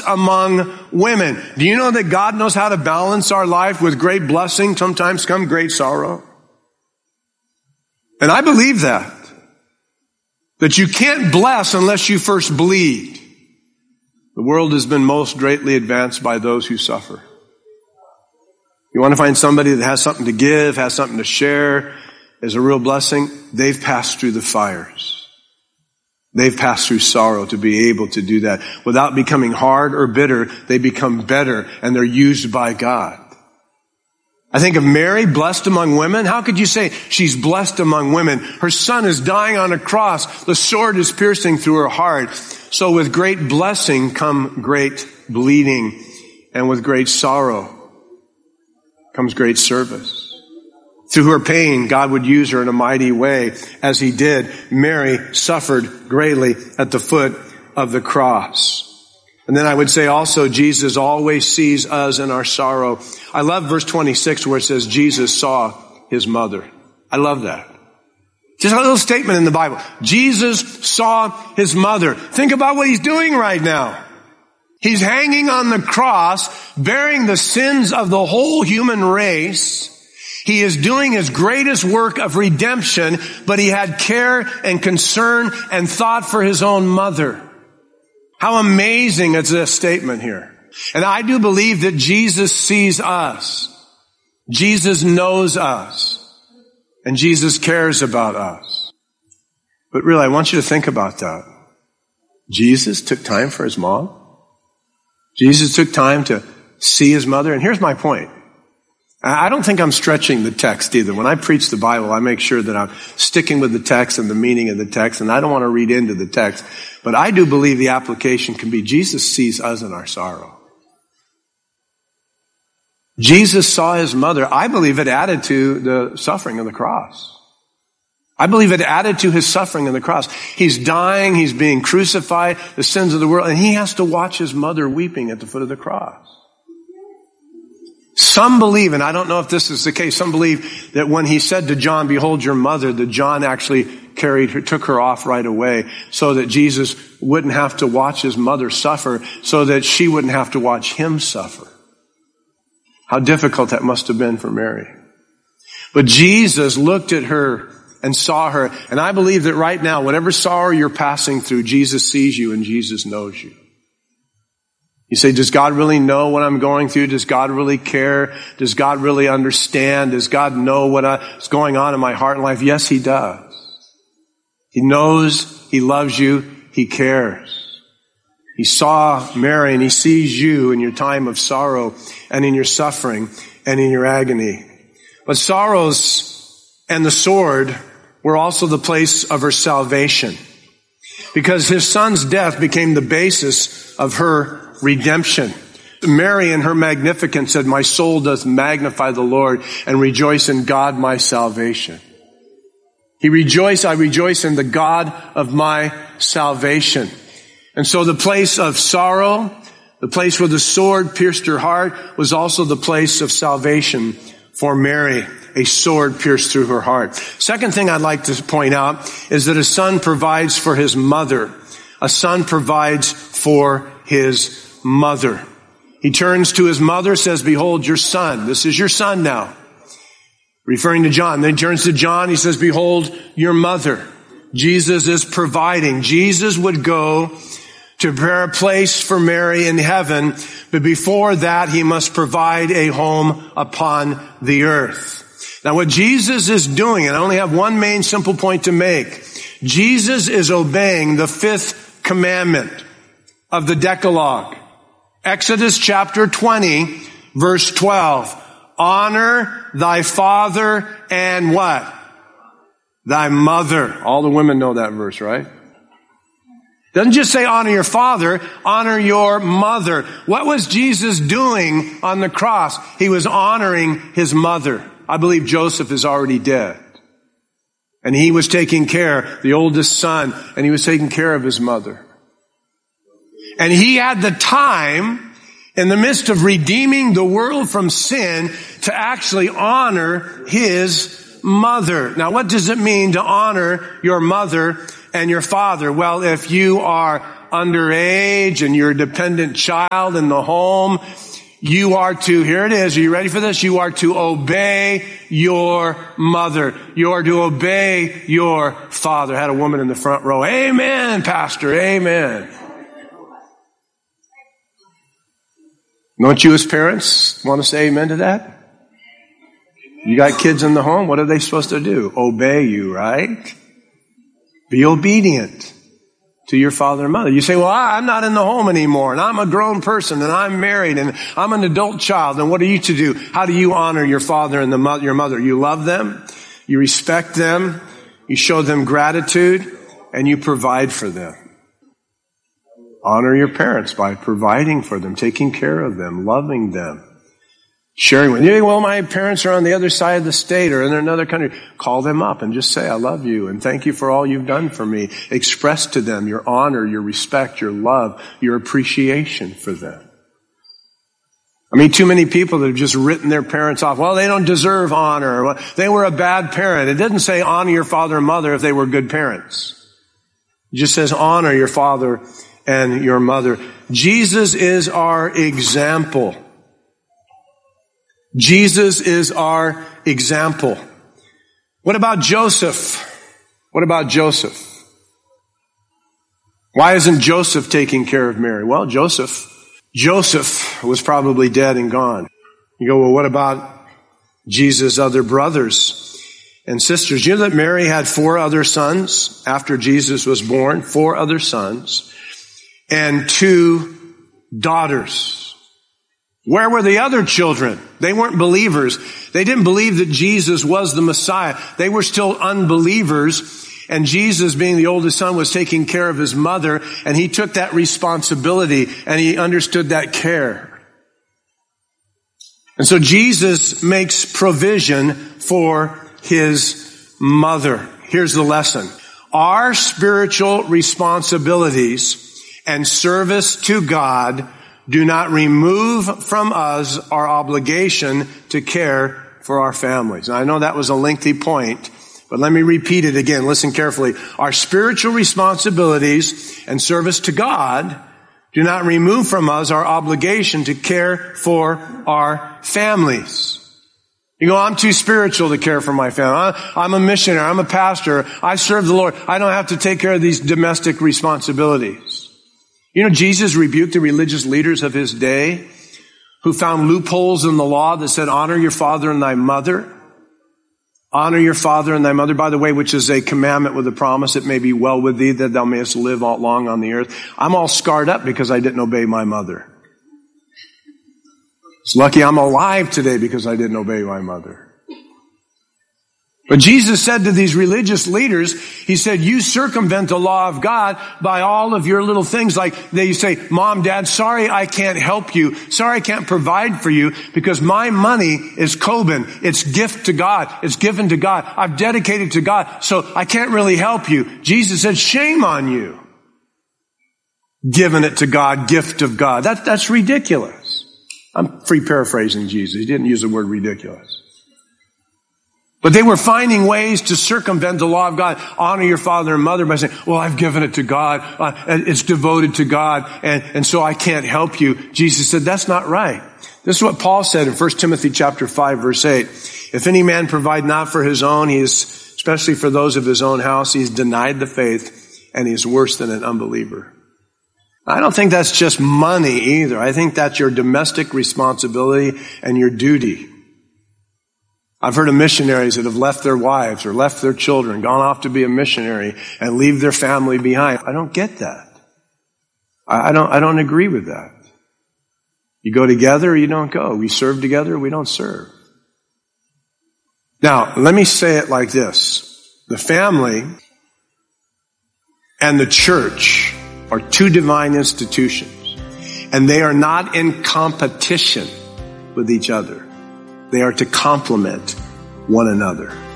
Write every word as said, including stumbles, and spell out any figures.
blessed among women. Do you know that God knows how to balance our life? With great blessing sometimes come great sorrow. And I believe that. That you can't bless unless you first bleed. The world has been most greatly advanced by those who suffer. You want to find somebody that has something to give, has something to share, is a real blessing? They've passed through the fires. They've passed through sorrow to be able to do that. Without becoming hard or bitter, they become better and they're used by God. I think of Mary, blessed among women. How could you say she's blessed among women? Her son is dying on a cross. The sword is piercing through her heart. So with great blessing come great bleeding, and with great sorrow comes great service. Through her pain, God would use her in a mighty way, as he did. Mary suffered greatly at the foot of the cross. And then I would say also, Jesus always sees us in our sorrow. I love verse twenty-six where it says, Jesus saw his mother. I love that. Just a little statement in the Bible. Jesus saw his mother. Think about what he's doing right now. He's hanging on the cross, bearing the sins of the whole human race. He is doing his greatest work of redemption, but he had care and concern and thought for his own mother. How amazing is this statement here. And I do believe that Jesus sees us. Jesus knows us. And Jesus cares about us. But really, I want you to think about that. Jesus took time for his mom. Jesus took time to see his mother. And here's my point. I don't think I'm stretching the text either. When I preach the Bible, I make sure that I'm sticking with the text and the meaning of the text, and I don't want to read into the text. But I do believe the application can be Jesus sees us in our sorrow. Jesus saw his mother. I believe it added to the suffering of the cross. I believe it added to his suffering on the cross. He's dying, he's being crucified, the sins of the world, and he has to watch his mother weeping at the foot of the cross. Some believe, and I don't know if this is the case, some believe that when he said to John, behold your mother, that John actually carried her, took her off right away so that Jesus wouldn't have to watch his mother suffer, so that she wouldn't have to watch him suffer. How difficult that must have been for Mary. But Jesus looked at her and saw her, and I believe that right now, whatever sorrow you're passing through, Jesus sees you and Jesus knows you. You say, does God really know what I'm going through? Does God really care? Does God really understand? Does God know what is going on in my heart and life? Yes, he does. He knows, he loves you, he cares. He saw Mary and he sees you in your time of sorrow and in your suffering and in your agony. But sorrows and the sword were also the place of her salvation, because his son's death became the basis of her redemption. Mary in her magnificence said, my soul doth magnify the Lord and rejoice in God my salvation. He rejoiced, I rejoice in the God of my salvation. And so the place of sorrow, the place where the sword pierced her heart, was also the place of salvation for Mary. A sword pierced through her heart. Second thing I'd like to point out is that a son provides for his mother. A son provides for his mother. He turns to his mother, says, behold your son. This is your son now. Referring to John. Then he turns to John, he says, behold your mother. Jesus is providing. Jesus would go to prepare a place for Mary in heaven, but before that he must provide a home upon the earth. Now what Jesus is doing, and I only have one main simple point to make, Jesus is obeying the fifth commandment of the Decalogue. Exodus chapter twenty, verse twelve. Honor thy father and what? Thy mother. All the women know that verse, right? Doesn't just say honor your father, honor your mother. What was Jesus doing on the cross? He was honoring his mother. I believe Joseph is already dead. And he was taking care, the oldest son, and he was taking care of his mother. And he had the time, in the midst of redeeming the world from sin, to actually honor his mother. Now, what does it mean to honor your mother and your father? Well, if you are underage and you're a dependent child in the home, you are to, here it is, are you ready for this? You are to obey your mother. You are to obey your father. I had a woman in the front row. Amen, Pastor, amen. Don't you as parents want to say amen to that? You got kids in the home, what are they supposed to do? Obey you, right? Be obedient to your father and mother. You say, well, I'm not in the home anymore, and I'm a grown person, and I'm married, and I'm an adult child, and what are you to do? How do you honor your father and the mo- your mother? You love them, you respect them, you show them gratitude, and you provide for them. Honor your parents by providing for them, taking care of them, loving them. Sharing with you, well, my parents are on the other side of the state or in another country. Call them up and just say, I love you and thank you for all you've done for me. Express to them your honor, your respect, your love, your appreciation for them. I mean, too many people that have just written their parents off. Well, they don't deserve honor. They were a bad parent. It doesn't say honor your father and mother if they were good parents. It just says honor your father and your mother. Jesus is our example. Jesus is our example. What about Joseph? What about Joseph? Why isn't Joseph taking care of Mary? Well, Joseph, Joseph was probably dead and gone. You go, well, what about Jesus' other brothers and sisters? You know that Mary had four other sons after Jesus was born, four other sons, and two daughters. Where were the other children? They weren't believers. They didn't believe that Jesus was the Messiah. They were still unbelievers. And Jesus, being the oldest son, was taking care of his mother. And he took that responsibility and he understood that care. And so Jesus makes provision for his mother. Here's the lesson. Our spiritual responsibilities and service to God do not remove from us our obligation to care for our families. Now, I know that was a lengthy point, but let me repeat it again. Listen carefully. Our spiritual responsibilities and service to God do not remove from us our obligation to care for our families. You go, I'm too spiritual to care for my family. I'm a missionary. I'm a pastor. I serve the Lord. I don't have to take care of these domestic responsibilities. You know, Jesus rebuked the religious leaders of his day who found loopholes in the law that said, honor your father and thy mother. Honor your father and thy mother, by the way, which is a commandment with a promise. It may be well with thee that thou mayest live all long on the earth. I'm all scarred up because I didn't obey my mother. It's lucky I'm alive today because I didn't obey my mother. But Jesus said to these religious leaders, he said, you circumvent the law of God by all of your little things. Like they say, Mom, Dad, sorry I can't help you. Sorry I can't provide for you because my money is Coben. It's gift to God. It's given to God. I've dedicated to God. So I can't really help you. Jesus said, shame on you. Giving it to God, gift of God. That, that's ridiculous. I'm free paraphrasing Jesus. He didn't use the word ridiculous. But they were finding ways to circumvent the law of God. Honor your father and mother by saying, well, I've given it to God. Uh, it's devoted to God. And, and so I can't help you. Jesus said, that's not right. This is what Paul said in First Timothy chapter five, verse eight. If any man provide not for his own, he is, especially for those of his own house, he's denied the faith and he's worse than an unbeliever. I don't think that's just money either. I think that's your domestic responsibility and your duty. I've heard of missionaries that have left their wives or left their children, gone off to be a missionary and leave their family behind. I don't get that. I don't, I don't agree with that. You go together or you don't go. We serve together or we don't serve. Now, let me say it like this. The family and the church are two divine institutions, and they are not in competition with each other. They are to complement one another.